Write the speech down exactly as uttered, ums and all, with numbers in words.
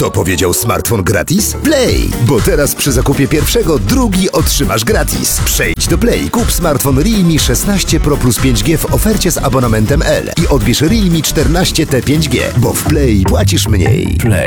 Kto powiedział smartfon gratis? Play! Bo teraz przy zakupie pierwszego drugi otrzymasz gratis. Przejdź do Play, kup smartfon Realme szesnaście Pro plus pięć G w ofercie z abonamentem L i odbierz Realme czternaście T pięć G, bo w Play płacisz mniej. Play.